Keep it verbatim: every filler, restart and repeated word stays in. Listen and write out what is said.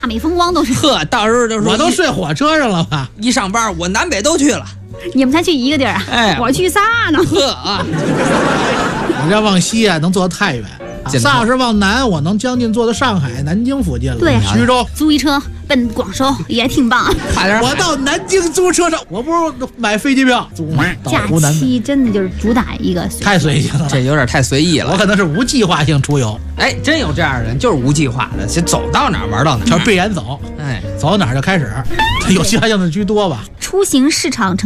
大美风光都是。 呵，到时候就说我都睡火车上了吧？ 一上班我南北都去了。 你们才去一个地儿啊？ 哎， 我去仨呢。 呵啊， 我这往西啊，能坐得太远。仨小时往南，我能将近坐到上海、南京附近了。 对， 徐州租一车奔广州也挺棒。 快点， 我到南京租车上，我不是买飞机票租吗？ 假期真的就是主打一个太随性了， 这有点太随意了。 我可能是无计划性出游。 哎，真有这样的人，就是无计划的，就走到哪儿玩到哪儿， 就是闭眼走， 哎， 走到哪儿就开始，有计划性的居多吧。 出行市场